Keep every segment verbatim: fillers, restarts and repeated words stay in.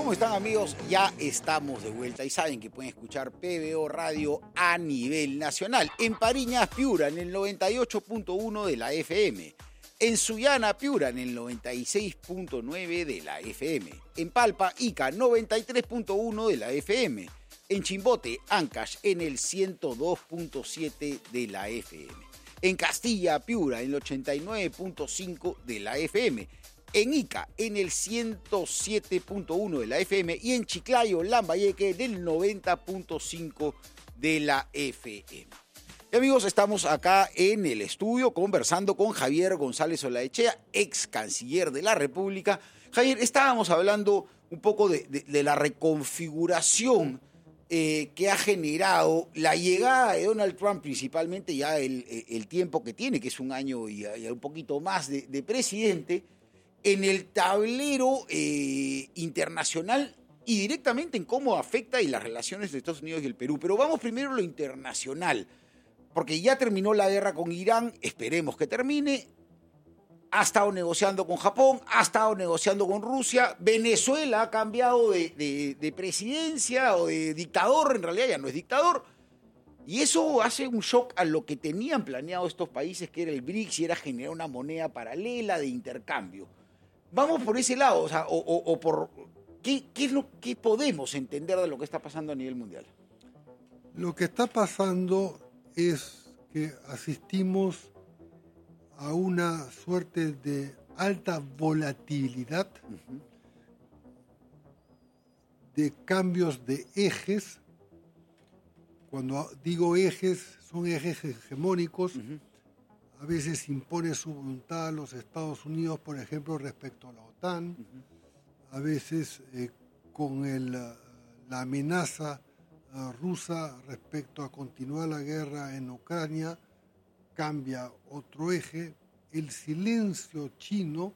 ¿Cómo están, amigos? Ya estamos de vuelta y saben que pueden escuchar P B O Radio a nivel nacional. En Pariñas, Piura, en el noventa y ocho punto uno de la F M. En Sullana, Piura, en el noventa y seis punto nueve de la F M. En Palpa, Ica, noventa y tres punto uno de la F M. En Chimbote, Ancash, en el ciento dos punto siete de la F M. En Castilla, Piura, en el ochenta y nueve punto cinco de la F M. En Ica, en el ciento siete punto uno de la F M. Y en Chiclayo, Lambayeque, en el noventa punto cinco de la F M. Y amigos, estamos acá en el estudio conversando con Javier González Olaechea, ex canciller de la República. Javier, estábamos hablando un poco de, de, de la reconfiguración eh, que ha generado la llegada de Donald Trump, principalmente ya el, el tiempo que tiene, que es un año y, y un poquito más de, de presidente, en el tablero eh, internacional y directamente en cómo afecta y las relaciones de Estados Unidos y el Perú. Pero vamos primero a lo internacional, porque ya terminó la guerra con Irán, esperemos que termine. Ha estado negociando con Japón, ha estado negociando con Rusia. Venezuela ha cambiado de, de, de presidencia o de dictador, en realidad ya no es dictador. Y eso hace un shock a lo que tenían planeado estos países, que era el BRICS, y era generar una moneda paralela de intercambio. Vamos por ese lado, o sea, o, o, o por ¿qué, qué es lo que podemos entender de lo que está pasando a nivel mundial. Lo que está pasando es que asistimos a una suerte de alta volatilidad, uh-huh. de cambios de ejes. Cuando digo ejes, son ejes hegemónicos. Uh-huh. A veces impone su voluntad a los Estados Unidos, por ejemplo, respecto a la OTAN. Uh-huh. A veces eh, con el, la amenaza uh, rusa respecto a continuar la guerra en Ucrania, cambia otro eje. El silencio chino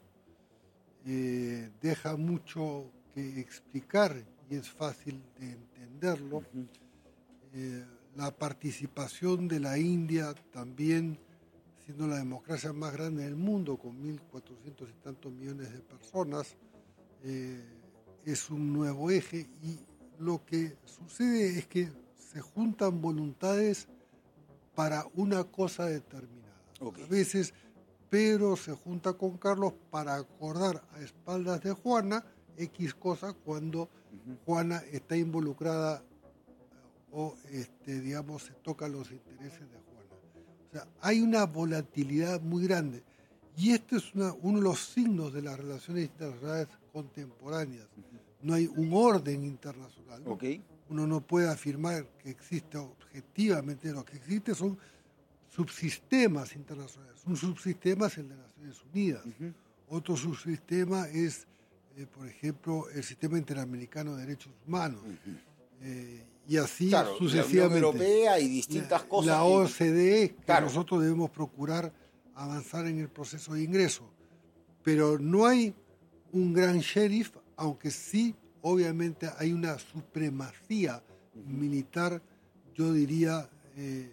eh, deja mucho que explicar y es fácil de entenderlo. Uh-huh. Eh, la participación de la India también, siendo la democracia más grande del mundo, con mil cuatrocientos y tantos millones de personas, eh, es un nuevo eje. Y lo que sucede es que se juntan voluntades para una cosa determinada. Okay. A veces Pedro se junta con Carlos para acordar a espaldas de Juana X cosa cuando uh-huh. Juana está involucrada o, este, digamos, se tocan los intereses de Juana. O sea, hay una volatilidad muy grande. Y este es una, uno de los signos de las relaciones internacionales contemporáneas. Uh-huh. No hay un orden internacional. Okay. Uno no puede afirmar que existe objetivamente. Lo que existe son subsistemas internacionales. Un subsistema es el de Naciones Unidas. Uh-huh. Otro subsistema es, eh, por ejemplo, el Sistema Interamericano de Derechos Humanos. Uh-huh. Eh, y así claro, sucesivamente. La Unión Europea y distintas la, cosas. La O C D E, que claro. nosotros debemos procurar avanzar en el proceso de ingreso. Pero no hay un gran sheriff, aunque sí, obviamente, hay una supremacía uh-huh. militar, yo diría, eh,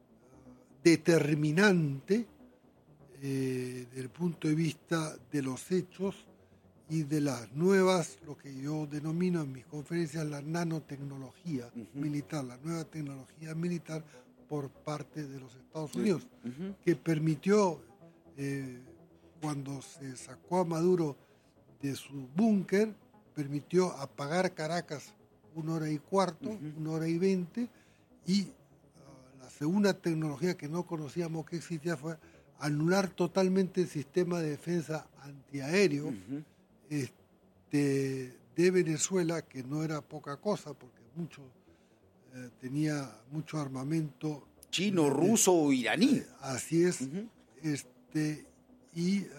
determinante eh, desde el punto de vista de los hechos y de las nuevas, lo que yo denomino en mis conferencias la nanotecnología uh-huh. militar, la nueva tecnología militar por parte de los Estados Unidos, uh-huh. que permitió, eh, cuando se sacó a Maduro de su búnker, permitió apagar Caracas una hora y cuarto, uh-huh. una hora y veinte, y uh, la segunda tecnología que no conocíamos que existía fue anular totalmente el sistema de defensa antiaéreo, uh-huh. Este, de Venezuela, que no era poca cosa, porque mucho, eh, tenía mucho armamento chino, de, ruso o iraní. Eh, así es. Uh-huh. Este, y uh,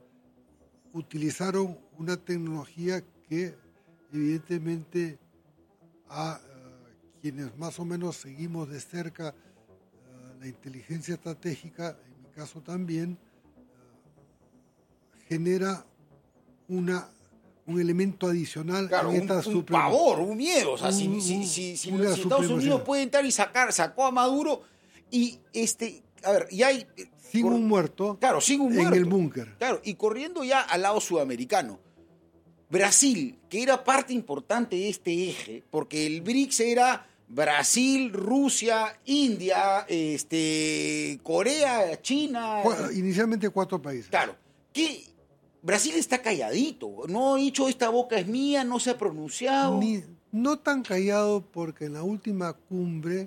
utilizaron una tecnología que evidentemente a uh, quienes más o menos seguimos de cerca uh, la inteligencia estratégica, en mi caso también, uh, genera una, un elemento adicional claro, en esta un, un pavor, un miedo. O sea, un, si, si, si, si los Estados Unidos puede entrar y sacar, sacó a Maduro y este, a ver, y hay sin cor- un muerto, claro, sin un en muerto, el búnker. Claro, y corriendo ya al lado sudamericano. Brasil, que era parte importante de este eje, porque el BRICS era Brasil, Rusia, India, este, Corea, China. Cu- Inicialmente cuatro países. Claro, que Brasil está calladito, no ha dicho esta boca es mía, no se ha pronunciado. Ni, no tan callado porque en la última cumbre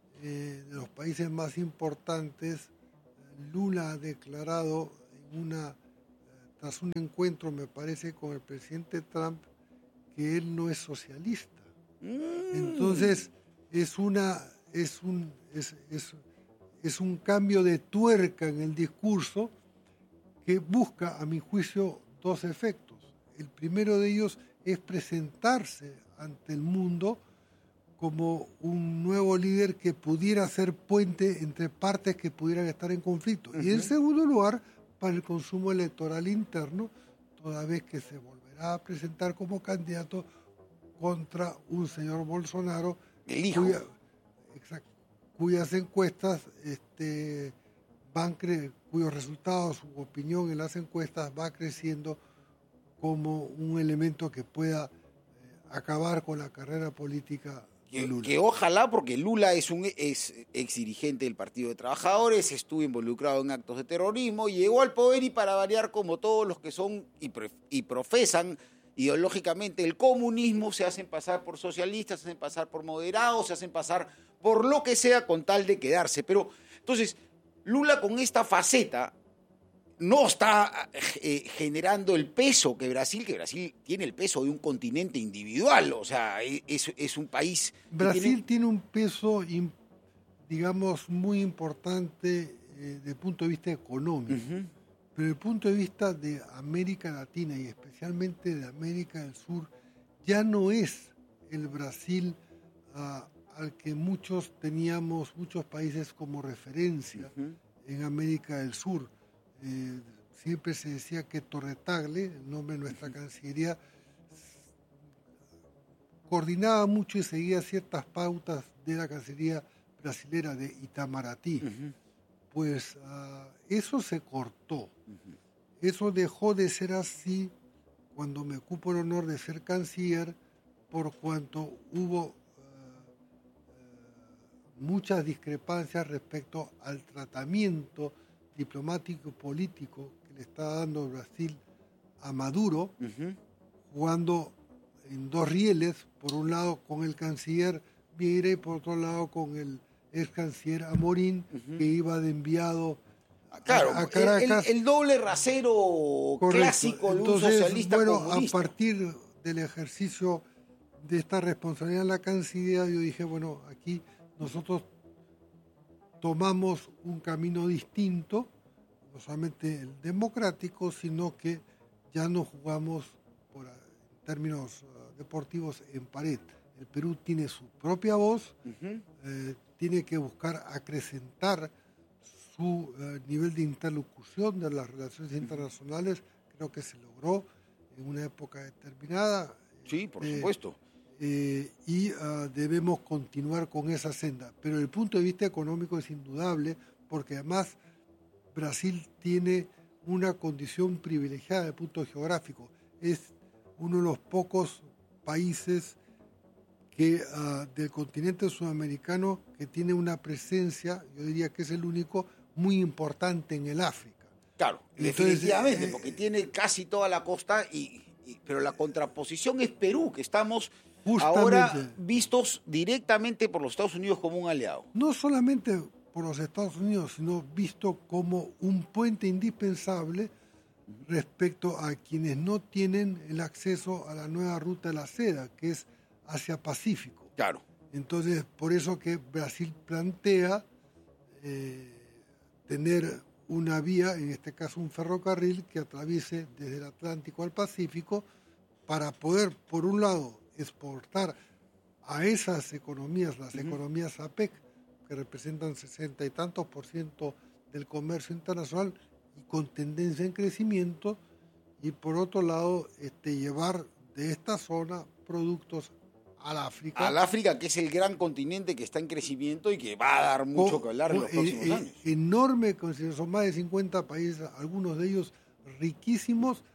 eh, de los países más importantes, Lula ha declarado en una, tras un encuentro, me parece, con el presidente Trump, que él no es socialista. Mm. Entonces, es una, es un, es, es, es un cambio de tuerca en el discurso que busca, a mi juicio, dos efectos. El primero de ellos es presentarse ante el mundo como un nuevo líder que pudiera ser puente entre partes que pudieran estar en conflicto. Uh-huh. Y en segundo lugar, para el consumo electoral interno, toda vez que se volverá a presentar como candidato contra un señor Bolsonaro, el hijo. Cuya, exacto, cuyas encuestas este, van cre- cuyos resultados, su opinión en las encuestas va creciendo como un elemento que pueda eh, acabar con la carrera política de Lula. Que, que ojalá, porque Lula es un es ex dirigente del Partido de Trabajadores, estuvo involucrado en actos de terrorismo, llegó al poder y para variar, como todos los que son y, pre, y profesan ideológicamente el comunismo, se hacen pasar por socialistas, se hacen pasar por moderados, se hacen pasar por lo que sea con tal de quedarse. Pero entonces, Lula con esta faceta no está eh, generando el peso que Brasil, que Brasil tiene el peso de un continente individual, o sea, es, es un país... Brasil tiene... tiene un peso, digamos, muy importante eh, desde el punto de vista económico, uh-huh. pero desde el punto de vista de América Latina y especialmente de América del Sur, ya no es el Brasil uh, al que muchos teníamos, muchos países como referencia uh-huh. en América del Sur. Eh, siempre se decía que Torre Tagle, el nombre de nuestra cancillería, coordinaba mucho y seguía ciertas pautas de la cancillería brasilera de Itamaraty. Uh-huh. Pues uh, eso se cortó. Uh-huh. Eso dejó de ser así cuando me ocupo el honor de ser canciller, por cuanto hubo uh, uh, muchas discrepancias respecto al tratamiento diplomático político que le está dando Brasil a Maduro, uh-huh. jugando en dos rieles, por un lado con el canciller Vieira y por otro lado con el ex canciller Amorín, uh-huh. que iba de enviado claro, a, a Caracas. El, el, el doble rasero Correcto. Clásico de Entonces, un socialista bueno, comunista. A partir del ejercicio de esta responsabilidad en la Cancillería, yo dije, bueno, aquí nosotros tomamos un camino distinto, no solamente el democrático, sino que ya no jugamos por, en términos uh, deportivos en pared. El Perú tiene su propia voz, uh-huh. eh, tiene que buscar acrecentar su uh, nivel de interlocución de las relaciones uh-huh. internacionales. Creo que se logró en una época determinada. Sí, por eh, supuesto. Eh, y uh, debemos continuar con esa senda. Pero desde el punto de vista económico es indudable, porque además Brasil tiene una condición privilegiada desde el punto geográfico. Es uno de los pocos países que, uh, del continente sudamericano que tiene una presencia, yo diría que es el único, muy importante en el África. Claro, Entonces, definitivamente, eh, porque tiene casi toda la costa, y, y, pero la contraposición es Perú, que estamos... Justamente, ahora vistos directamente por los Estados Unidos como un aliado. No solamente por los Estados Unidos, sino visto como un puente indispensable respecto a quienes no tienen el acceso a la nueva ruta de la seda, que es Asia-Pacífico. Claro. Entonces, por eso que Brasil plantea eh, tener una vía, en este caso un ferrocarril, que atraviese desde el Atlántico al Pacífico para poder, por un lado, exportar a esas economías, las uh-huh. economías APEC, que representan sesenta y tantos por ciento del comercio internacional y con tendencia en crecimiento, y por otro lado este, llevar de esta zona productos al África. Al África, que es el gran continente que está en crecimiento y que va a dar mucho con, que hablar en los próximos eh, años. Enorme, son más de cincuenta países, algunos de ellos riquísimos,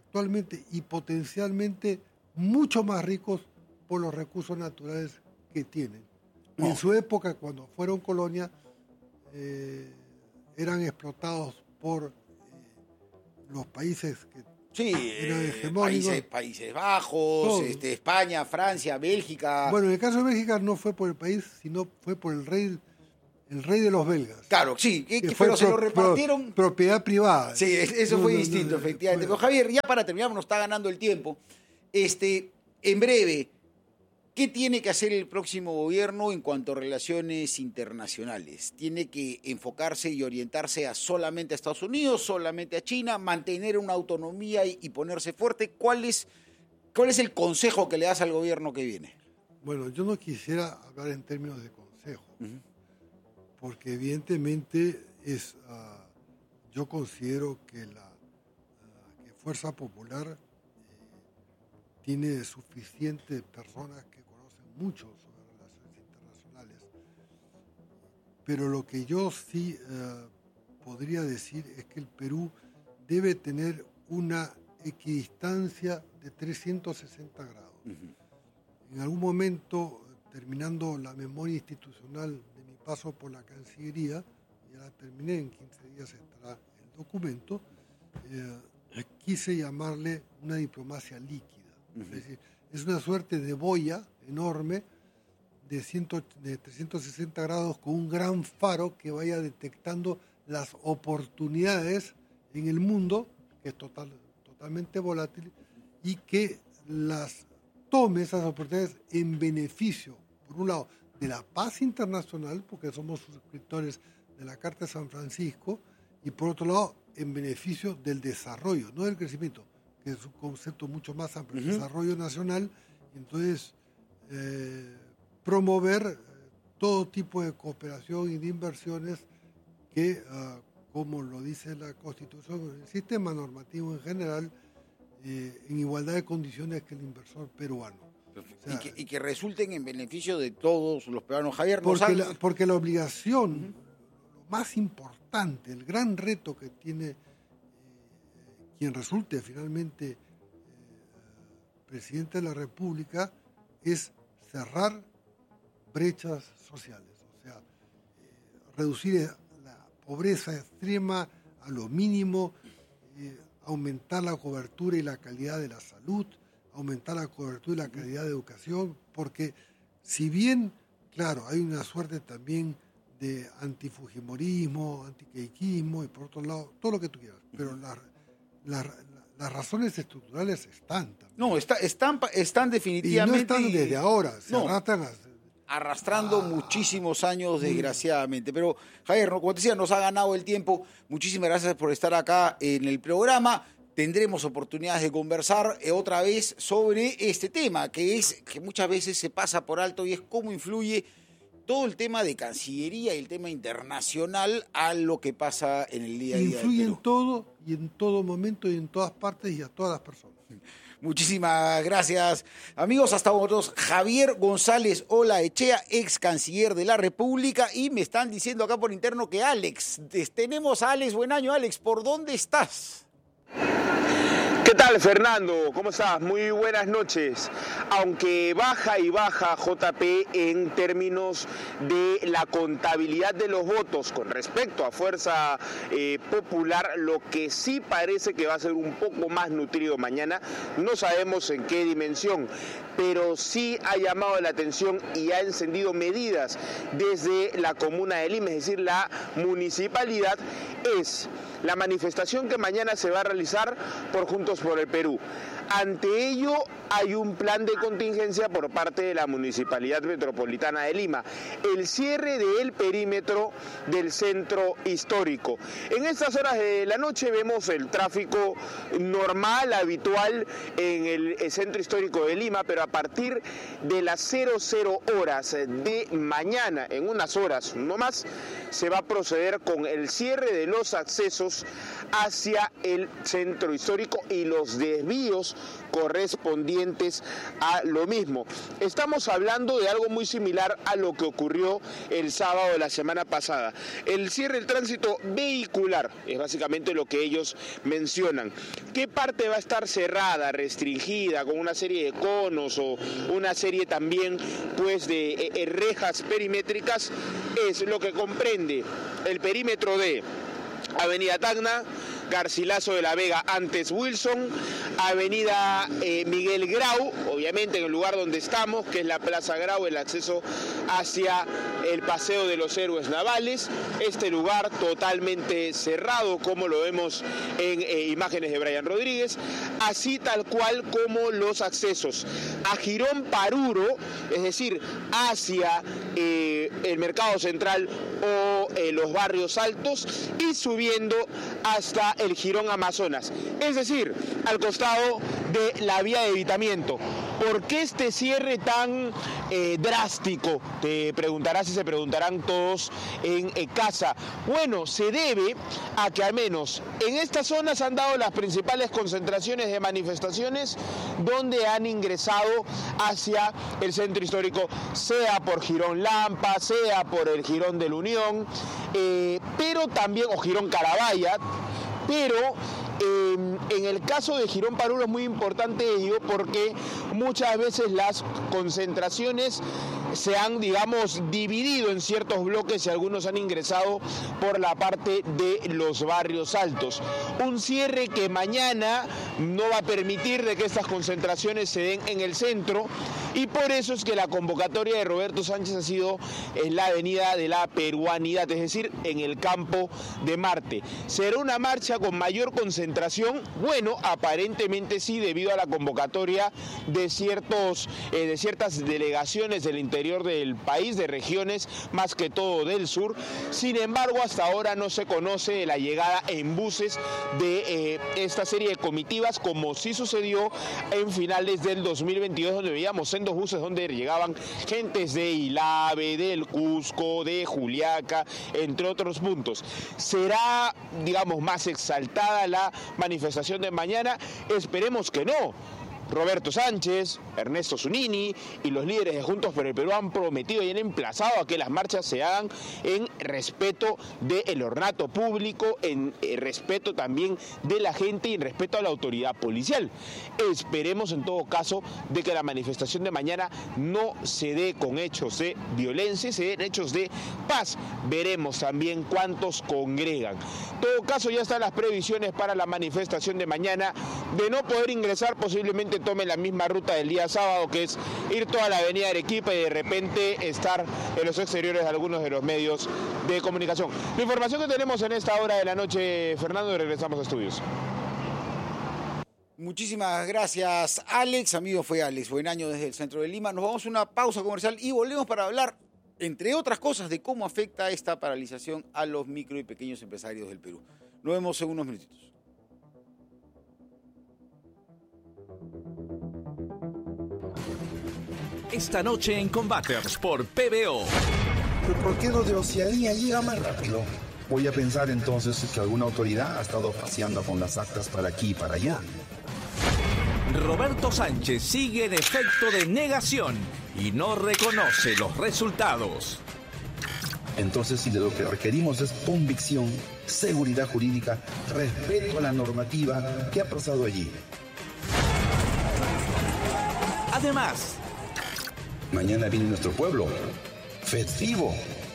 actualmente y potencialmente mucho más ricos por los recursos naturales que tienen. No. En su época, cuando fueron colonia, eh, eran explotados por eh, los países que sí, eran hegemónicos. Países, Países Bajos, este, España, Francia, Bélgica. Bueno, en el caso de Bélgica no fue por el país, sino fue por el rey, el rey de los belgas. Claro, sí, que, que pero pro, se lo repartieron. Pro, propiedad privada. Sí, eso no, fue no, distinto, no, efectivamente. Fue... Pero Javier, ya para terminar, nos está ganando el tiempo. Este, en breve, ¿qué tiene que hacer el próximo gobierno en cuanto a relaciones internacionales? ¿Tiene que enfocarse y orientarse a solamente a Estados Unidos, solamente a China, mantener una autonomía y, y ponerse fuerte? ¿Cuál es, ¿Cuál es el consejo que le das al gobierno que viene? Bueno, yo no quisiera hablar en términos de consejo, uh-huh. porque evidentemente es, uh, yo considero que la uh, que Fuerza Popular tiene suficientes personas que conocen mucho sobre relaciones internacionales. Pero lo que yo sí eh, podría decir es que el Perú debe tener una equidistancia de trescientos sesenta grados. Uh-huh. En algún momento, terminando la memoria institucional de mi paso por la Cancillería, ya la terminé, en quince días estará el documento, eh, quise llamarle una diplomacia líquida. Es decir, es una suerte de boya enorme de, cien, de trescientos sesenta grados con un gran faro que vaya detectando las oportunidades en el mundo, que es total, totalmente volátil, y que las tome esas oportunidades en beneficio, por un lado, de la paz internacional, porque somos suscriptores de la Carta de San Francisco, y por otro lado, en beneficio del desarrollo, no del crecimiento, que es un concepto mucho más amplio, uh-huh. desarrollo nacional, y entonces eh, promover eh, todo tipo de cooperación y de inversiones que, uh, como lo dice la Constitución, el sistema normativo en general, eh, en igualdad de condiciones que el inversor peruano. O sea, y, que, y que resulten en beneficio de todos los peruanos. Javier, porque, han... la, porque la obligación, uh-huh. lo más importante, el gran reto que tiene quien resulte finalmente eh, presidente de la República, es cerrar brechas sociales, o sea, eh, reducir la pobreza extrema a lo mínimo, eh, aumentar la cobertura y la calidad de la salud, aumentar la cobertura y la calidad de educación, porque si bien, claro, hay una suerte también de antifujimorismo, antiqueiquismo, y por otro lado, todo lo que tú quieras, pero la La, la, las razones estructurales están también. No, está, están, están definitivamente... Y no están desde ahora, se no, arrastran a, arrastrando ah, muchísimos años, desgraciadamente. Pero, Javier, como te decía, nos ha ganado el tiempo. Muchísimas gracias por estar acá en el programa. Tendremos oportunidades de conversar eh, otra vez sobre este tema, que es que muchas veces se pasa por alto, y es cómo influye todo el tema de Cancillería y el tema internacional a lo que pasa en el día a día. Influye en todo y en todo momento y en todas partes y a todas las personas. Muchísimas gracias, amigos. Hasta vosotros, Javier González Olaechea, ex canciller de la República. Y me están diciendo acá por interno que Alex, tenemos a Alex. Buen año, Alex. ¿Por dónde estás? ¿Qué tal, Fernando? ¿Cómo estás? Muy buenas noches. Aunque baja y baja J P en términos de la contabilidad de los votos con respecto a Fuerza eh, Popular, lo que sí parece que va a ser un poco más nutrido mañana, no sabemos en qué dimensión, pero sí ha llamado la atención y ha encendido medidas desde la comuna de Lima, es decir, la municipalidad, es la manifestación que mañana se va a realizar por Juntos por el Perú. Ante ello, hay un plan de contingencia por parte de la Municipalidad Metropolitana de Lima, el cierre del perímetro del centro histórico. En estas horas de la noche vemos el tráfico normal, habitual en el centro histórico de Lima, pero a partir de las cero cero horas de mañana, en unas horas no más, se va a proceder con el cierre de los accesos accesos hacia el centro histórico y los desvíos correspondientes a lo mismo. Estamos hablando de algo muy similar a lo que ocurrió el sábado de la semana pasada. El cierre del tránsito vehicular es básicamente lo que ellos mencionan. ¿Qué parte va a estar cerrada, restringida, con una serie de conos o una serie también pues de eh, rejas perimétricas? Es lo que comprende el perímetro de Avenida Tacna, Garcilaso de la Vega, antes Wilson, Avenida eh, Miguel Grau, obviamente en el lugar donde estamos, que es la Plaza Grau, el acceso hacia el Paseo de los Héroes Navales, este lugar totalmente cerrado, como lo vemos en eh, imágenes de Brian Rodríguez, así tal cual como los accesos a Girón Paruro, es decir, hacia eh, el Mercado Central o eh, los barrios altos, y subiendo hasta el Jirón Amazonas, es decir, al costado de la vía de evitamiento. ¿Por qué este cierre tan eh, drástico? Te preguntarás y se preguntarán todos en eh, casa. Bueno, se debe a que al menos en estas zonas han dado las principales concentraciones de manifestaciones donde han ingresado hacia el centro histórico, sea por Jirón Lampa, sea por el Jirón de la Unión, eh, pero también, o Jirón Carabaya, pero eh, en el caso de Girón Paruro es muy importante ello porque muchas veces las concentraciones se han, digamos, dividido en ciertos bloques y algunos han ingresado por la parte de los barrios altos. Un cierre que mañana no va a permitir de que estas concentraciones se den en el centro, y por eso es que la convocatoria de Roberto Sánchez ha sido en la avenida de la Peruanidad, es decir, en el Campo de Marte. ¿Será una marcha con mayor concentración? Bueno, aparentemente sí, debido a la convocatoria de, ciertos, eh, de ciertas delegaciones del interior del país, de regiones, más que todo del sur. Sin embargo, hasta ahora no se conoce la llegada en buses de eh, esta serie de comitivas, como sí sucedió en finales del dos mil veintidós, donde veíamos en dos buses donde llegaban gentes de Ilave, del Cusco, de Juliaca, entre otros puntos. ¿Será, digamos, más exaltada la manifestación de mañana? Esperemos que no. Roberto Sánchez, Ernesto Zunini y los líderes de Juntos por el Perú han prometido y han emplazado a que las marchas se hagan en respeto del ornato público, en respeto también de la gente y en respeto a la autoridad policial. Esperemos en todo caso de que la manifestación de mañana no se dé con hechos de violencia, se den hechos de paz. Veremos también cuántos congregan. En todo caso, ya están las previsiones para la manifestación de mañana. De no poder ingresar, posiblemente tome la misma ruta del día sábado, que es ir toda la avenida Arequipa y de repente estar en los exteriores de algunos de los medios de comunicación. La información que tenemos en esta hora de la noche, Fernando, y regresamos a estudios. Muchísimas gracias, Alex. Amigo, fue Alex Buen Año desde el centro de Lima. Nos vamos a una pausa comercial y volvemos para hablar, entre otras cosas, de cómo afecta esta paralización a los micro y pequeños empresarios del Perú. Nos vemos en unos minutitos. Esta noche en Combaters por P B O. ¿Pero por qué lo de Oceanía llega más rápido? Voy a pensar entonces que alguna autoridad ha estado paseando con las actas para aquí y para allá. Roberto Sánchez sigue en efecto de negación y no reconoce los resultados. Entonces, si de lo que requerimos es convicción, seguridad jurídica, respeto a la normativa, ¿qué ha pasado allí? Además, mañana viene nuestro pueblo, festivo.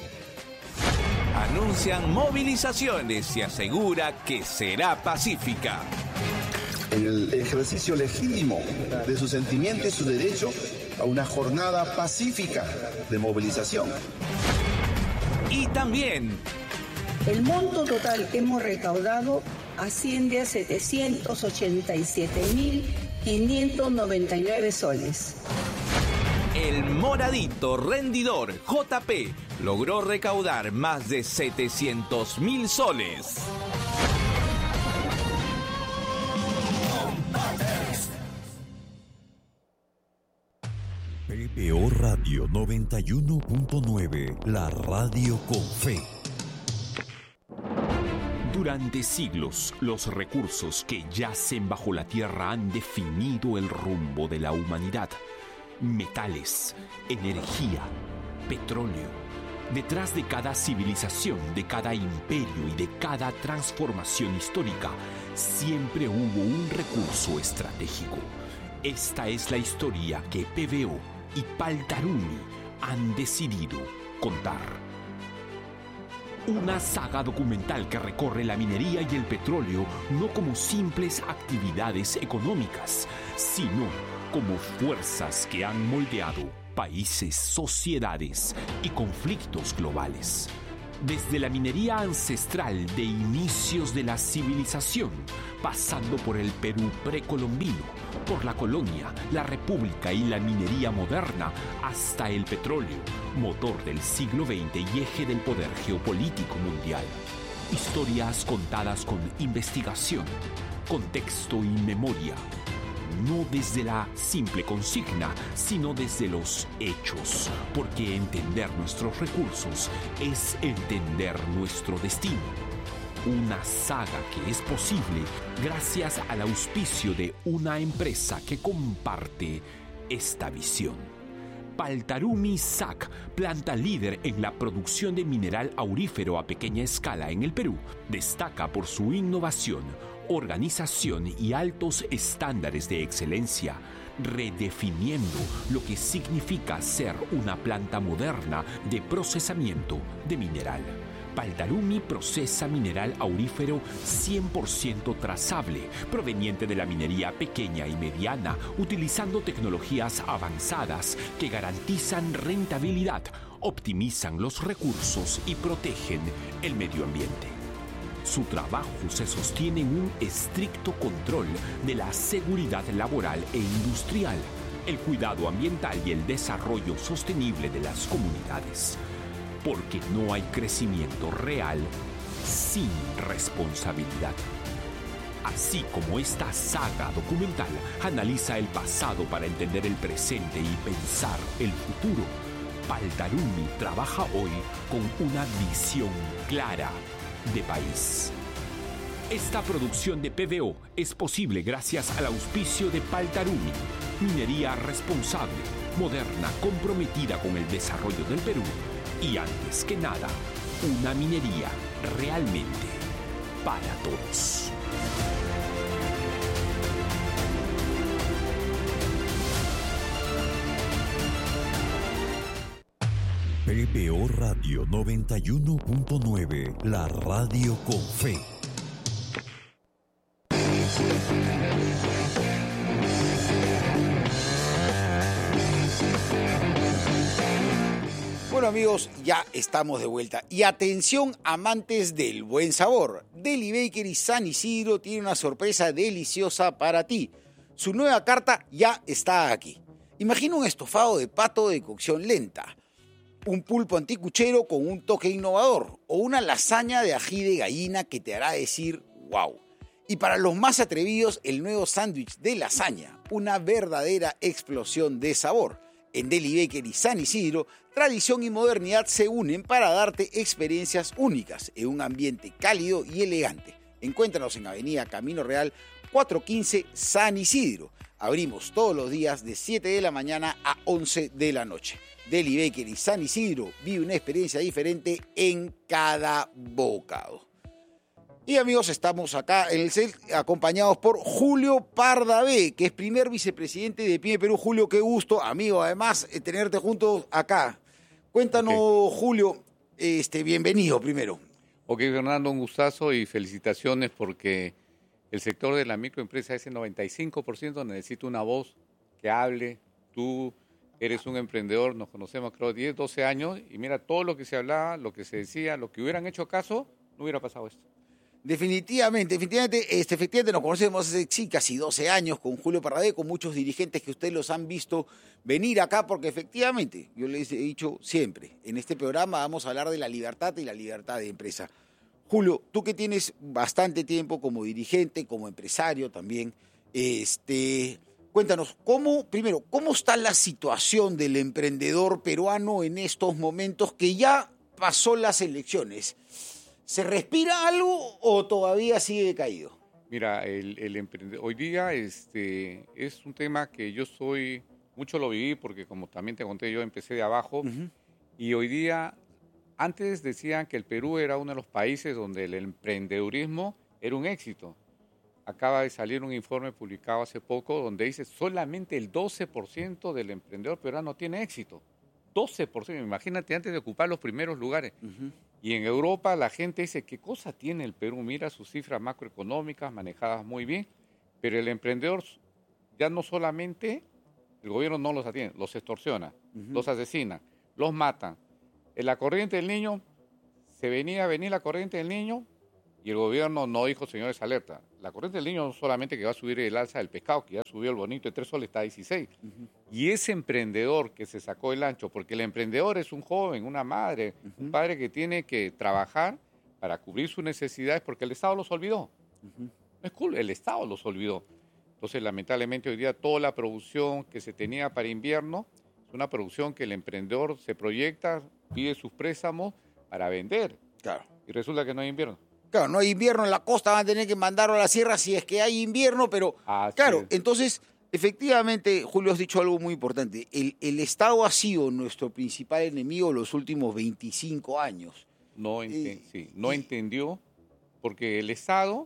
Anuncian movilizaciones y asegura que será pacífica. En el ejercicio legítimo de su sentimiento y su derecho a una jornada pacífica de movilización. Y también, el monto total que hemos recaudado asciende a setecientos ochenta y siete mil quinientos noventa y nueve soles. El moradito rendidor J P logró recaudar más de setecientos mil soles. P B O Radio noventa y uno punto nueve, la radio con fe. Durante siglos, los recursos que yacen bajo la tierra han definido el rumbo de la humanidad. Metales, energía, petróleo. Detrás de cada civilización, de cada imperio y de cada transformación histórica, siempre hubo un recurso estratégico. Esta es la historia que P V O y Paltarumi han decidido contar. Una saga documental que recorre la minería y el petróleo no como simples actividades económicas, sino como fuerzas que han moldeado países, sociedades y conflictos globales. Desde la minería ancestral de inicios de la civilización, pasando por el Perú precolombino, por la colonia, la república y la minería moderna, hasta el petróleo, motor del siglo veinte y eje del poder geopolítico mundial. Historias contadas con investigación, contexto y memoria. No desde la simple consigna, sino desde los hechos, porque entender nuestros recursos es entender nuestro destino. Una saga que es posible gracias al auspicio de una empresa que comparte esta visión. Paltarumi S A C, planta líder en la producción de mineral aurífero a pequeña escala en el Perú, destaca por su innovación, organización y altos estándares de excelencia, redefiniendo lo que significa ser una planta moderna de procesamiento de mineral. Paltarumi procesa mineral aurífero cien por ciento trazable, proveniente de la minería pequeña y mediana, utilizando tecnologías avanzadas que garantizan rentabilidad, optimizan los recursos y protegen el medio ambiente. Su trabajo se sostiene en un estricto control de la seguridad laboral e industrial, el cuidado ambiental y el desarrollo sostenible de las comunidades. Porque no hay crecimiento real sin responsabilidad. Así como esta saga documental analiza el pasado para entender el presente y pensar el futuro, Paltarumi trabaja hoy con una visión clara de país. Esta producción de P V O es posible gracias al auspicio de Paltarumi, minería responsable, moderna, comprometida con el desarrollo del Perú y, antes que nada, una minería realmente para todos. P V O Radio noventa y uno punto nueve, la radio con fe. Bueno, amigos, ya estamos de vuelta. Y atención, amantes del buen sabor. Deli Bakery San Isidro tiene una sorpresa deliciosa para ti. Su nueva carta ya está aquí. Imagina un estofado de pato de cocción lenta, un pulpo anticuchero con un toque innovador o una lasaña de ají de gallina que te hará decir wow. Y para los más atrevidos, el nuevo sándwich de lasaña, una verdadera explosión de sabor. En Deli Bakery San Isidro, tradición y modernidad se unen para darte experiencias únicas en un ambiente cálido y elegante. Encuéntranos en Avenida Camino Real cuatrocientos quince San Isidro. Abrimos todos los días de siete de la mañana a once de la noche. Deli Bakery San Isidro vive una experiencia diferente en cada bocado. Y amigos, estamos acá en el set acompañados por Julio Pardavé, que es primer vicepresidente de PYME Perú. Julio, qué gusto, amigo, además, tenerte juntos acá. Cuéntanos, okay. Julio, este, bienvenido primero. Ok, Fernando, un gustazo y felicitaciones porque el sector de la microempresa, ese noventa y cinco por ciento, necesita una voz que hable. Tú eres un emprendedor, nos conocemos creo diez, doce años, y mira todo lo que se hablaba, lo que se decía, lo que hubieran hecho caso, no hubiera pasado esto. Definitivamente, definitivamente, este, efectivamente nos conocemos hace sí, casi doce años con Julio Pardavé, con muchos dirigentes que ustedes los han visto venir acá, porque efectivamente, yo les he dicho siempre, en este programa vamos a hablar de la libertad y la libertad de empresa. Julio, tú que tienes bastante tiempo como dirigente, como empresario también, este, cuéntanos, ¿cómo, primero, cómo está la situación del emprendedor peruano en estos momentos que ya pasó las elecciones? ¿Se respira algo o todavía sigue caído? Mira, el, el emprende- hoy día este, es un tema que yo soy, mucho lo viví porque como también te conté, yo empecé de abajo uh-huh. y hoy día, antes decían que el Perú era uno de los países donde el emprendedurismo era un éxito. Acaba de salir un informe publicado hace poco donde dice solamente el doce por ciento del emprendedor peruano tiene éxito. doce por ciento, imagínate antes de ocupar los primeros lugares. Uh-huh. Y en Europa la gente dice, ¿qué cosa tiene el Perú? Mira sus cifras macroeconómicas manejadas muy bien, pero el emprendedor ya no solamente, el gobierno no los atiende, los extorsiona, uh-huh. los asesina, los matan. En la corriente del niño, se venía a venir la corriente del niño y el gobierno no dijo, señores, alerta. La corriente del niño no solamente que va a subir el alza del pescado, que ya subió el bonito de tres soles, está a dieciséis. Uh-huh. Y ese emprendedor que se sacó el ancho, porque el emprendedor es un joven, una madre, uh-huh. un padre que tiene que trabajar para cubrir sus necesidades porque el Estado los olvidó. Uh-huh. No es cool, el Estado los olvidó. Entonces, lamentablemente, hoy día toda la producción que se tenía para invierno es una producción que el emprendedor se proyecta, pide sus préstamos para vender. Claro. Y resulta que no hay invierno. Claro, no hay invierno en la costa, van a tener que mandarlo a la sierra si es que hay invierno, pero Así claro, es. Entonces, efectivamente, Julio, has dicho algo muy importante. El, el Estado ha sido nuestro principal enemigo los últimos veinticinco años. No, enten- eh, sí, no y... entendió, porque el Estado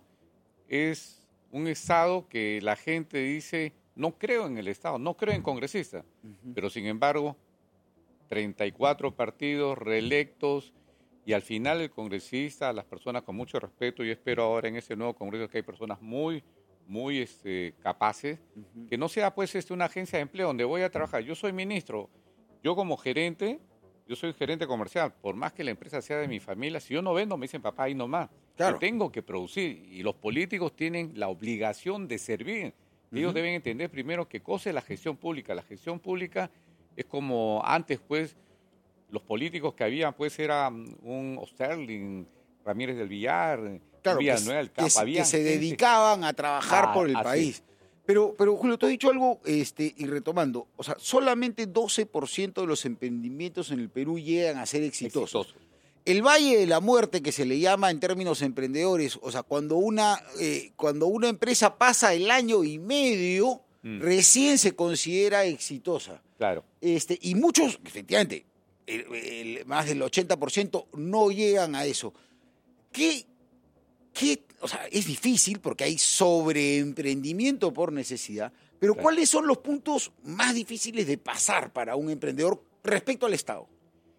es un Estado que la gente dice, no creo en el Estado, no creo en congresistas, uh-huh. pero sin embargo, treinta y cuatro partidos reelectos, y al final el congresista, las personas con mucho respeto, yo espero ahora en ese nuevo congreso que hay personas muy, muy este, capaces, uh-huh. que no sea pues este, una agencia de empleo donde voy a trabajar. Yo soy ministro, yo como gerente, yo soy gerente comercial, por más que la empresa sea de mi familia, si yo no vendo me dicen papá ahí nomás. Claro. Yo tengo que producir y los políticos tienen la obligación de servir. Ellos uh-huh. deben entender primero qué cosa es la gestión pública. La gestión pública es como antes pues, los políticos que habían, pues, era un Osterling, Ramírez del Villar, claro, Villanueva del Campo. Que, que se gente... dedicaban a trabajar ah, por el así. país. Pero, pero, Julio, te he dicho algo, este, y retomando, o sea, solamente doce por ciento de los emprendimientos en el Perú llegan a ser exitosos. Exitoso. El Valle de la Muerte, que se le llama en términos emprendedores, o sea, cuando una, eh, cuando una empresa pasa el año y medio, mm. recién se considera exitosa. Claro. Este, y muchos, efectivamente, El, el, más del ochenta por ciento no llegan a eso. ¿Qué, qué, o sea, es difícil porque hay sobreemprendimiento por necesidad, pero claro. ¿cuáles son los puntos más difíciles de pasar para un emprendedor respecto al Estado?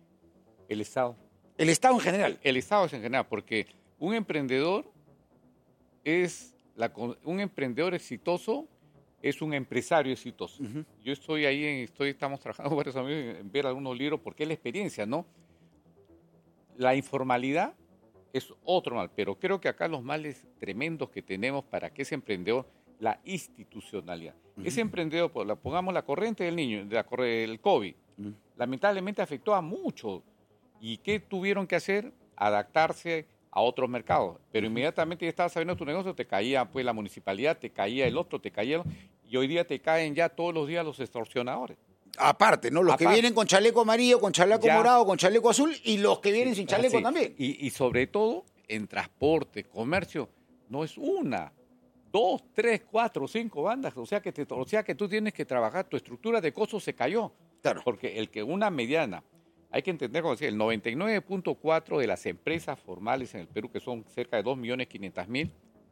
El Estado. El Estado en general. El, el Estado es en general, porque un emprendedor es la, un emprendedor exitoso es un empresario exitoso. Uh-huh. Yo estoy ahí, en, estoy, estamos trabajando varios amigos en ver algunos libros porque es la experiencia, ¿no? La informalidad es otro mal, pero creo que acá los males tremendos que tenemos para que ese emprendedor, la institucionalidad. Uh-huh. Ese emprendedor, pongamos la corriente del niño, la, el COVID, uh-huh. lamentablemente afectó a muchos. ¿Y qué tuvieron que hacer? Adaptarse a otros mercados, pero uh-huh. inmediatamente ya estabas sabiendo tu negocio, te caía pues la municipalidad, te caía el otro, te caía el otro, y hoy día te caen ya todos los días los extorsionadores. Aparte, ¿no? Los Aparte. que vienen con chaleco amarillo, con chaleco ya. morado, con chaleco azul, y los que vienen sin chaleco sí. también. Y, y sobre todo, en transporte, comercio, no es una, dos, tres, cuatro, cinco bandas, o sea que, te, o sea que tú tienes que trabajar, tu estructura de costos se cayó. Claro. Porque el que una mediana, hay que entender, como decía, el noventa y nueve punto cuatro de las empresas formales en el Perú, que son cerca de dos millones quinientos mil,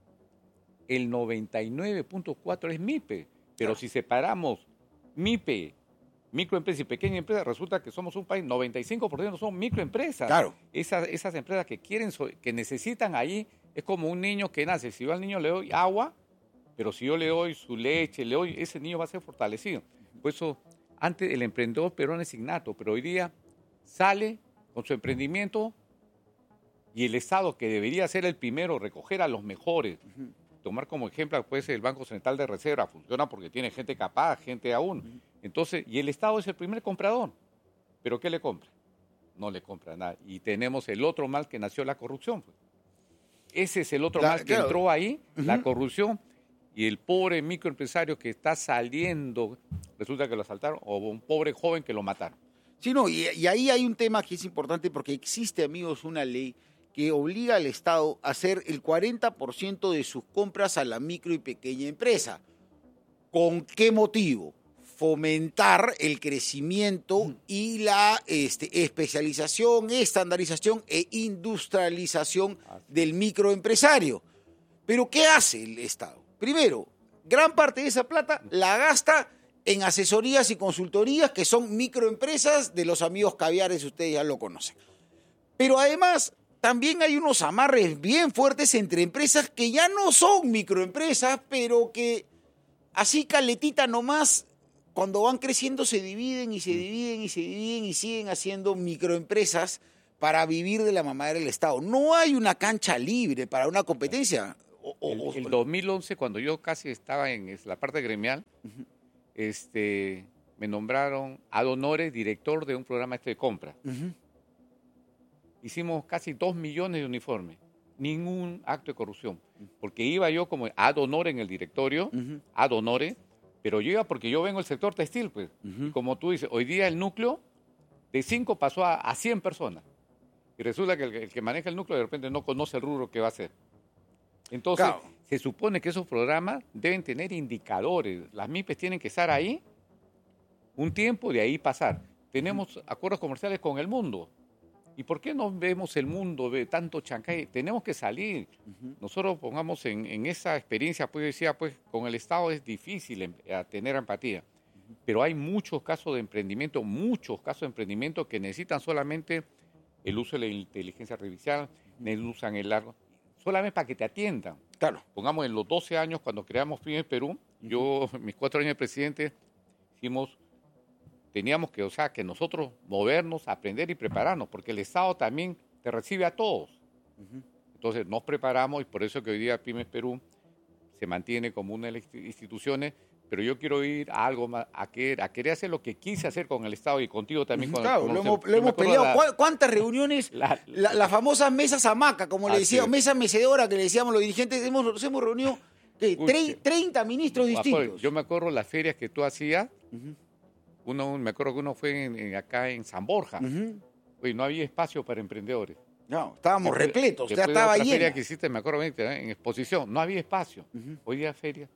el noventa y nueve punto cuatro es MIPE. Pero claro. si separamos MIPE, microempresa y pequeña empresa, resulta que somos un país, noventa y cinco por ciento son microempresas. Claro. Esas, esas empresas que quieren, que necesitan ahí, es como un niño que nace. Si yo al niño le doy agua, pero si yo le doy su leche, le doy, ese niño va a ser fortalecido. Por eso, antes el emprendedor peruano es innato, pero hoy día sale con su emprendimiento y el Estado, que debería ser el primero, recoger a los mejores, uh-huh. tomar como ejemplo pues el Banco Central de Reserva, funciona porque tiene gente capaz, gente aún. Uh-huh. Entonces, y el Estado es el primer comprador. ¿Pero qué le compra? No le compra nada. Y tenemos el otro mal que nació, la corrupción. Pues. Ese es el otro la, mal que claro. entró ahí, uh-huh. la corrupción. Y el pobre microempresario que está saliendo, resulta que lo asaltaron, o un pobre joven que lo mataron. Sí, no, y, y ahí hay un tema que es importante porque existe, amigos, una ley que obliga al Estado a hacer el cuarenta por ciento de sus compras a la micro y pequeña empresa. ¿Con qué motivo? Fomentar el crecimiento y la este, especialización, estandarización e industrialización del microempresario. ¿Pero qué hace el Estado? Primero, gran parte de esa plata la gasta en asesorías y consultorías que son microempresas de los amigos caviares, ustedes ya lo conocen. Pero además, también hay unos amarres bien fuertes entre empresas que ya no son microempresas, pero que así caletita nomás, cuando van creciendo se dividen y se dividen y se dividen y siguen haciendo microempresas para vivir de la mamadera del Estado. No hay una cancha libre para una competencia. O, o, el, el dos mil once, cuando yo casi estaba en la parte gremial, uh-huh. este, me nombraron ad honorem director de un programa este de compra. Uh-huh. Hicimos casi dos millones de uniformes. Ningún acto de corrupción. Porque iba yo como ad honorem en el directorio, uh-huh. ad honorem, pero yo iba porque yo vengo del sector textil, pues. Uh-huh. Como tú dices, hoy día el núcleo de cinco pasó a, a cien personas. Y resulta que el, el que maneja el núcleo de repente no conoce el rubro que va a hacer. Entonces, claro. se supone que esos programas deben tener indicadores. Las MIPES tienen que estar ahí un tiempo, de ahí pasar. Tenemos uh-huh. acuerdos comerciales con el mundo. ¿Y por qué no vemos el mundo de tanto chancay? Tenemos que salir. Uh-huh. Nosotros pongamos en, en esa experiencia, pues yo decía, pues con el Estado es difícil em, tener empatía. Uh-huh. Pero hay muchos casos de emprendimiento, muchos casos de emprendimiento que necesitan solamente el uso de la inteligencia artificial, uh-huh. usan el largo, solamente para que te atiendan. Claro. Pongamos en los doce años, cuando creamos Pymes Perú, uh-huh. yo, mis cuatro años de presidente, hicimos... Teníamos que, o sea, que nosotros movernos, aprender y prepararnos, porque el Estado también te recibe a todos. Uh-huh. Entonces nos preparamos y por eso que hoy día Pymes Perú se mantiene como una de las instituciones, pero yo quiero ir a algo más, a querer, a querer hacer lo que quise hacer con el Estado y contigo también. Uh-huh. Con, claro, con lo hemos, lo hemos peleado. La, ¿Cuántas reuniones? La, la, las famosas mesas hamaca, como le decíamos, mesa mecedora que le decíamos los dirigentes, hemos, nos hemos reunido ¿qué? treinta ministros distintos. Yo me acuerdo las ferias que tú hacías. Uh-huh. Uno, me acuerdo que uno fue en, en, acá en San Borja. Uh-huh. Oye, no había espacio para emprendedores. No, estábamos después, repletos, después ya estaba de lleno. feria que hiciste, me acuerdo, en exposición, no había espacio. Uh-huh. Hoy día feria.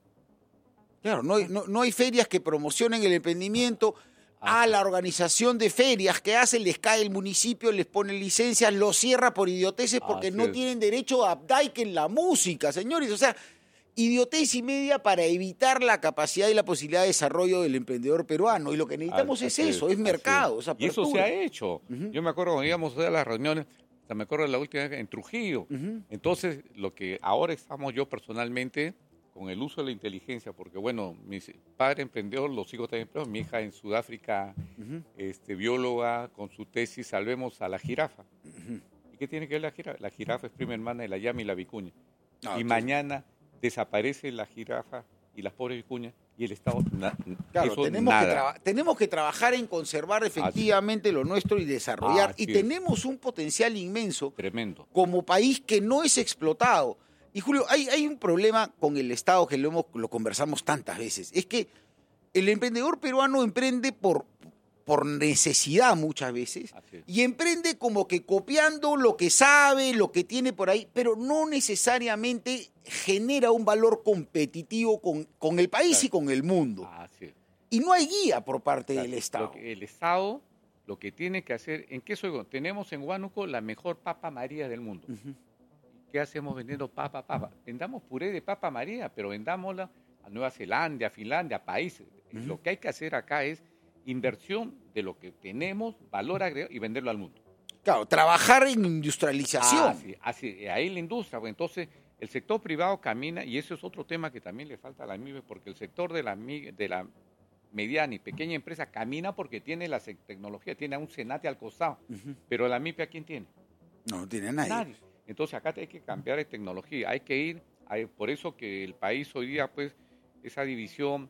Claro, no hay, no, no hay ferias que promocionen el emprendimiento. Ah, a la organización de ferias que hacen, les cae el municipio, les pone licencias, los cierra por idioteces porque ah, no es. tienen derecho a en la música, señores. O sea, idiotez y media para evitar la capacidad y la posibilidad de desarrollo del emprendedor peruano. Y lo que necesitamos ah, es eso, es, es mercado. Es. Y eso se ha hecho. Uh-huh. Yo me acuerdo cuando íbamos a las reuniones, hasta me acuerdo de la última vez en Trujillo. Uh-huh. Entonces, lo que ahora estamos yo personalmente con el uso de la inteligencia, porque bueno, mi padre emprendedor, los hijos también emprendedores, mi hija en Sudáfrica, uh-huh. este, bióloga, con su tesis Salvemos a la jirafa. Uh-huh. ¿Y qué tiene que ver la jirafa? La jirafa es prima hermana de la llama y la vicuña. Ah, y entonces... mañana desaparece la jirafa y las pobres vicuñas y el Estado na, claro, eso tenemos, nada. Que traba, tenemos que trabajar en conservar efectivamente ah, sí. lo nuestro y desarrollar. Ah, y sí. tenemos un potencial inmenso tremendo como país que no es explotado. Y Julio, hay, hay un problema con el Estado que lo, hemos, lo conversamos tantas veces. Es que el emprendedor peruano emprende por... por necesidad muchas veces, y emprende como que copiando lo que sabe, lo que tiene por ahí, pero no necesariamente genera un valor competitivo con, con el país claro. y con el mundo. Así. Y no hay guía por parte claro. del Estado. Lo que el Estado lo que tiene que hacer, ¿en qué soy? Tenemos en Huánuco la mejor papa María del mundo. Uh-huh. ¿Qué hacemos vendiendo papa, papa? Vendamos puré de papa María, pero vendámosla a Nueva Zelanda, a Finlandia, a países. Uh-huh. Lo que hay que hacer acá es inversión de lo que tenemos, valor agregado y venderlo al mundo. Claro, trabajar en industrialización. Ah, sí, así, ahí la industria. Pues entonces, el sector privado camina, y eso es otro tema que también le falta a la MIPE, porque el sector de la, de la mediana y pequeña empresa camina porque tiene la tecnología, tiene a un Senate al costado. Uh-huh. Pero la MIPE, ¿a quién tiene? No, no tiene nadie. nadie. Entonces, acá hay que cambiar de tecnología, hay que ir, hay, por eso que el país hoy día, pues, esa división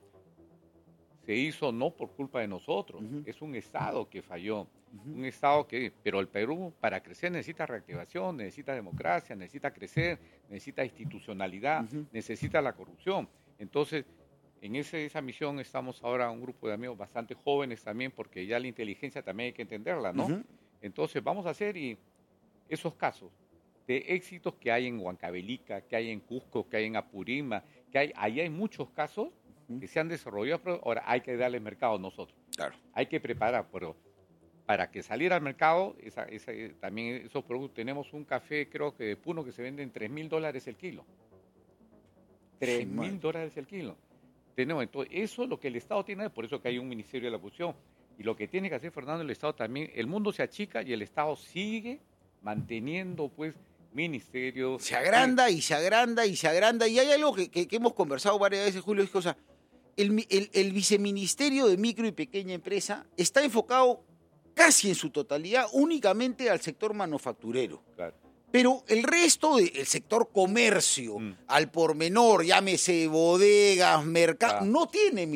se hizo no por culpa de nosotros, uh-huh. es un Estado que falló, uh-huh. un Estado que, pero el Perú para crecer necesita reactivación, necesita democracia, necesita crecer, necesita institucionalidad, uh-huh. necesita la corrupción. Entonces, en ese, esa misión estamos ahora un grupo de amigos bastante jóvenes también, porque ya la inteligencia también hay que entenderla, ¿no? Uh-huh. Entonces, vamos a hacer y esos casos. de éxitos que hay en Huancavelica, que hay en Cusco, que hay en Apurímac, que hay, ahí hay muchos casos que se han desarrollado, pero ahora hay que darle mercado nosotros. Claro. Hay que preparar, pero para que saliera al mercado, esa, esa, también esos productos, tenemos un café, creo que de Puno, que se vende en tres mil dólares el kilo. tres mil dólares el kilo. Tenemos, entonces, eso es lo que el Estado tiene, por eso que hay un Ministerio de la Producción. Y lo que tiene que hacer, Fernando, el Estado también, el mundo se achica y el Estado sigue manteniendo, pues, ministerios. Se agranda y se agranda y se agranda. Y hay algo que, que, que hemos conversado varias veces, Julio, es que, o sea, el, el, el viceministerio de micro y pequeña empresa está enfocado casi en su totalidad únicamente al sector manufacturero. Claro. Pero el resto del sector comercio, Mm. al por menor, llámese bodegas, mercados, Claro. no tiene